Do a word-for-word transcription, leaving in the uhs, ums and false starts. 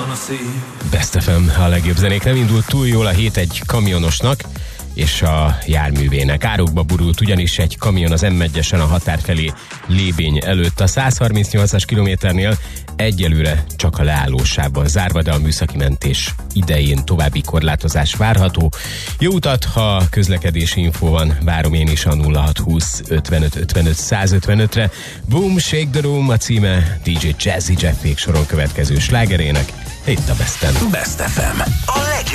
Best ef em, a legjobb zenék. Nem indult túl jól a hét egy kamionosnak és a járművének. Árokba burult ugyanis egy kamion az em egyesen a határ felé Lébény előtt. A száz harmincnyolcas kilométernél egyelőre csak a leállósában zárva, de a műszaki mentés idején további korlátozás várható. Jó utat, ha közlekedési infó van, várom én is a nulla hat húsz ötvenöt ötvenöt száz ötvenötre. Boom, Shake the Room a címe, dé dzsé Jazzy Jeff soron következő slágerének. Itt a Best ef em. Best ef em. A legjobb